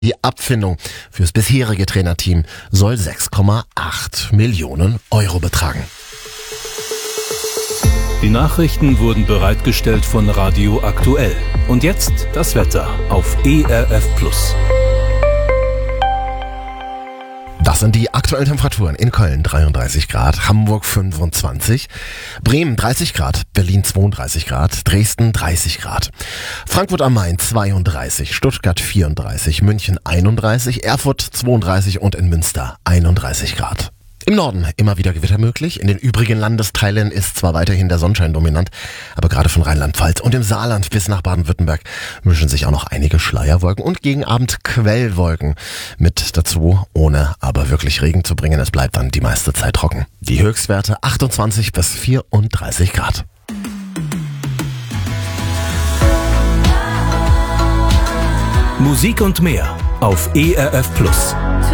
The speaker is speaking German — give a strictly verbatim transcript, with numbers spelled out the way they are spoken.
Die Abfindung fürs bisherige Trainerteam soll sechs Komma acht Millionen Euro betragen. Die Nachrichten wurden bereitgestellt von Radio Aktuell. Und jetzt das Wetter auf E R F Plus. Das sind die aktuellen Temperaturen. In Köln dreiunddreißig Grad, Hamburg fünfundzwanzig, Bremen dreißig Grad, Berlin zweiunddreißig Grad, Dresden dreißig Grad, Frankfurt am Main zweiunddreißig, Stuttgart vierunddreißig, München einunddreißig, Erfurt zweiunddreißig und in Münster einunddreißig Grad. Im Norden immer wieder Gewitter möglich. In den übrigen Landesteilen ist zwar weiterhin der Sonnenschein dominant, aber gerade von Rheinland-Pfalz und im Saarland bis nach Baden-Württemberg mischen sich auch noch einige Schleierwolken und gegen Abend Quellwolken mit dazu, ohne aber wirklich Regen zu bringen. Es bleibt dann die meiste Zeit trocken. Die Höchstwerte achtundzwanzig bis vierunddreißig Grad. Musik und mehr auf E R F Plus.